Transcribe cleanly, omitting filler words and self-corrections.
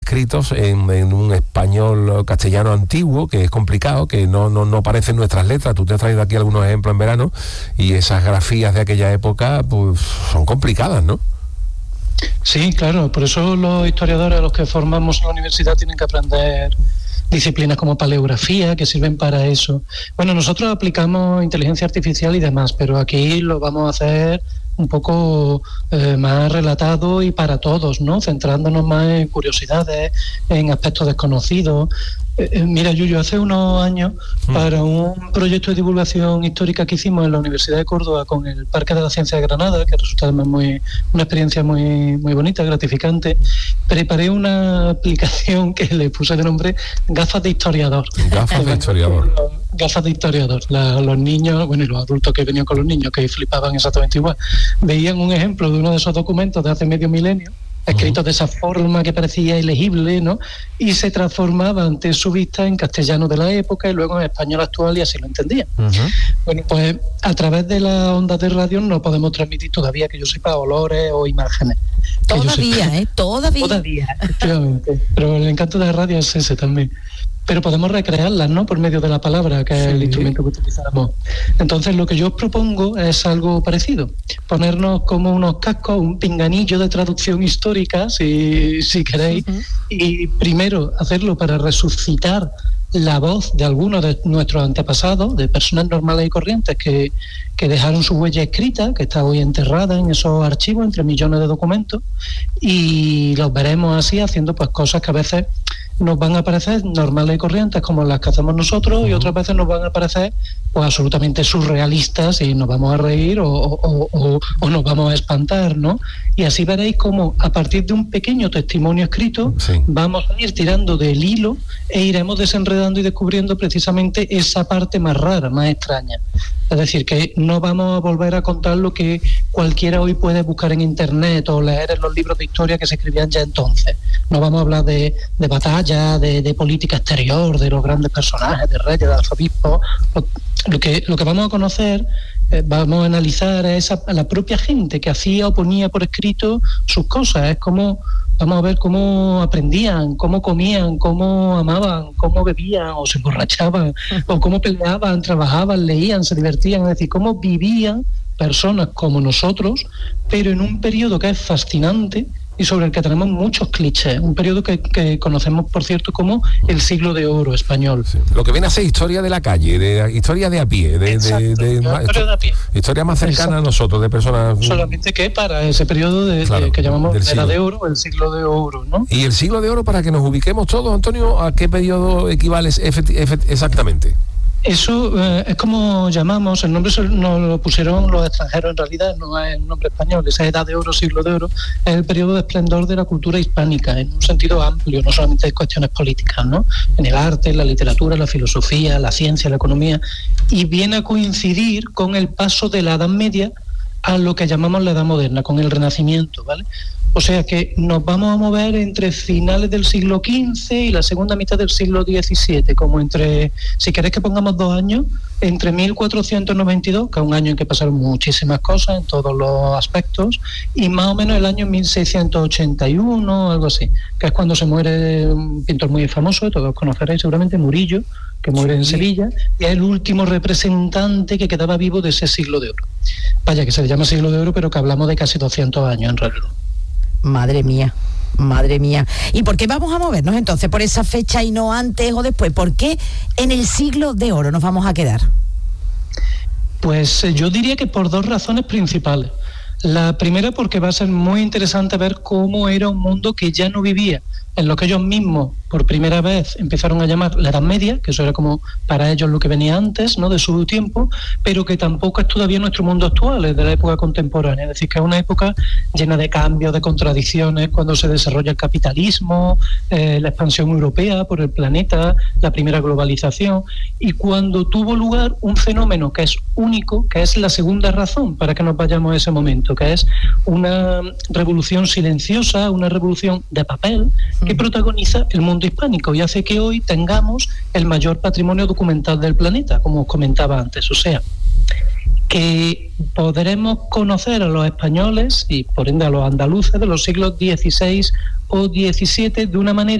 escritos en un español castellano antiguo, que es complicado, que no aparecen nuestras letras. Tú te has traído aquí algunos ejemplos en verano, y esas grafías de aquella época pues son complicadas, ¿no? Sí, claro, por eso los historiadores a los que formamos en la universidad tienen que aprender disciplinas como paleografía, que sirven para eso. Bueno, nosotros aplicamos inteligencia artificial y demás, pero aquí lo vamos a hacer un poco más relatado y para todos, ¿no? Centrándonos más en curiosidades, en aspectos desconocidos. Mira, Yuyu, hace unos años, para un proyecto de divulgación histórica que hicimos en la Universidad de Córdoba con el Parque de la Ciencia de Granada, que resulta además una experiencia muy bonita, gratificante, preparé una aplicación que le puse de nombre Gafas de Historiador. Gafas de Historiador. Gafas de historiador. Los niños, bueno, y los adultos que venían con los niños, que flipaban exactamente igual, veían un ejemplo de uno de esos documentos de hace medio milenio, escritos de esa forma que parecía ilegible, ¿no? Y se transformaba ante su vista en castellano de la época y luego en español actual, y así lo entendían. Bueno, pues a través de las ondas de radio no podemos transmitir todavía, que yo sepa, olores o imágenes. Todavía, Todavía, efectivamente. Pero el encanto de la radio es ese también. Pero podemos recrearlas, ¿no? Por medio de la palabra, que es el instrumento que utilizamos. Entonces, lo que yo os propongo es algo parecido. Ponernos como unos cascos, un pinganillo de traducción histórica, si queréis, y primero hacerlo para resucitar la voz de algunos de nuestros antepasados, de personas normales y corrientes que dejaron su huella escrita, que está hoy enterrada en esos archivos entre millones de documentos, y los veremos así haciendo pues cosas que a veces nos van a parecer normales y corrientes como las que hacemos nosotros, y otras veces nos van a parecer pues absolutamente surrealistas y nos vamos a reír o nos vamos a espantar, ¿no? Y así veréis cómo a partir de un pequeño testimonio escrito vamos a ir tirando del hilo e iremos desenredando y descubriendo precisamente esa parte más rara, más extraña. Es decir, que no vamos a volver a contar lo que cualquiera hoy puede buscar en internet o leer en los libros de historia que se escribían ya entonces. No vamos a hablar de batalla, de política exterior, de los grandes personajes, de reyes, de arzobispos. Lo que vamos a conocer, vamos a analizar a la propia gente que hacía o ponía por escrito sus cosas. Es como vamos a ver cómo aprendían, cómo comían, cómo amaban, cómo bebían o se emborrachaban, o cómo peleaban, trabajaban, leían, se divertían. Es decir, cómo vivían personas como nosotros, pero en un periodo que es fascinante y sobre el que tenemos muchos clichés. Un periodo que conocemos, por cierto, como el siglo de oro español. Sí. Lo que viene a ser historia de la calle, historia de a pie, historia de a pie. Historia más cercana a nosotros, de personas. Solamente que para ese periodo que llamamos era de oro, el siglo de oro, ¿no? Y el siglo de oro, para que nos ubiquemos todos, Antonio, ¿a qué periodo equivale exactamente? Eso es como llamamos, el nombre nos lo pusieron los extranjeros, en realidad no es el nombre español. Esa edad de oro, siglo de oro, es el periodo de esplendor de la cultura hispánica, en un sentido amplio, no solamente de cuestiones políticas, ¿no? En el arte, la literatura, la filosofía, la ciencia, la economía, y viene a coincidir con el paso de la Edad Media a lo que llamamos la Edad Moderna, con el Renacimiento, ¿vale? O sea que nos vamos a mover entre finales del siglo XV y la segunda mitad del siglo XVII, como entre, si queréis que pongamos 2 años, entre 1492, que es un año en que pasaron muchísimas cosas en todos los aspectos, y más o menos el año 1681, algo así, que es cuando se muere un pintor muy famoso, todos conoceréis seguramente, Murillo, que muere en Sevilla, y es el último representante que quedaba vivo de ese siglo de oro. Vaya, que se le llama siglo de oro, pero que hablamos de casi 200 años en realidad. Madre mía. ¿Y por qué vamos a movernos entonces por esa fecha y no antes o después? ¿Por qué en el siglo de oro nos vamos a quedar? Pues yo diría que por 2 razones principales. La primera, porque va a ser muy interesante ver cómo era un mundo que ya no vivía en lo que ellos mismos por primera vez empezaron a llamar la Edad Media, que eso era como para ellos lo que venía antes, ¿no?, de su tiempo, pero que tampoco es todavía nuestro mundo actual, es de la época contemporánea. Es decir, que es una época llena de cambios, de contradicciones, cuando se desarrolla el capitalismo, la expansión europea por el planeta, la primera globalización, y cuando tuvo lugar un fenómeno que es único, que es la segunda razón para que nos vayamos a ese momento, que es una revolución silenciosa, una revolución de papel, que protagoniza el mundo hispánico y hace que hoy tengamos el mayor patrimonio documental del planeta, como os comentaba antes. O sea, que podremos conocer a los españoles y por ende a los andaluces de los siglos XVI o XVII de una manera